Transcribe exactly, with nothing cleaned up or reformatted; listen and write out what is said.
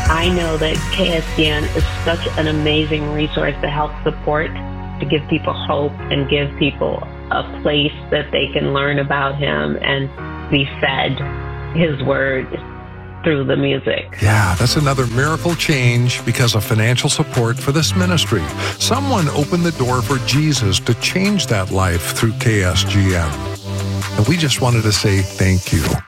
I know that K S D N is such an amazing resource to help support, to give people hope and give people a place that they can learn about him and be fed his word through the music. Yeah, that's another miracle change because of financial support for this ministry. Someone opened the door for Jesus to change that life through K S G N. And we just wanted to say thank you.